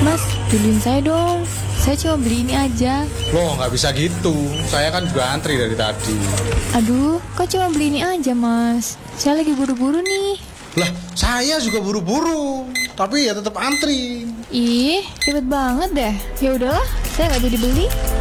Mas, beliin saya dong. Saya cuma beli ini aja. Loh, nggak bisa gitu. Saya kan juga antri dari tadi. Aduh, kok cuma beli ini aja, Mas? Saya lagi buru-buru nih. Lah, saya juga buru-buru. Tapi ya tetap antri. Ih, ribet banget deh. Ya udahlah, saya nggak jadi beli.